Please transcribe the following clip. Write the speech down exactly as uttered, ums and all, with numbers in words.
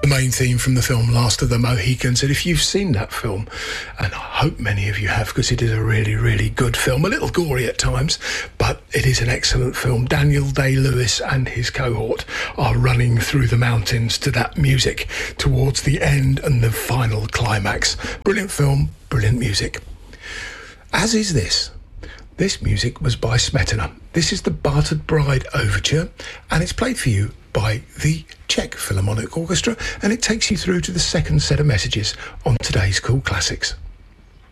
main theme from the film Last of the Mohicans, and if you've seen that film, and I hope many of you have, because it is a really, really good film, a little gory at times, but it is an excellent film. Daniel Day-Lewis and his cohort are running through the mountains to that music towards the end and the final climax. Brilliant film, brilliant music. As is this. This music was by Smetana. This is the Bartered Bride Overture, and it's played for you by the Czech Philharmonic Orchestra, and it takes you through to the second set of messages on today's Cool Classics.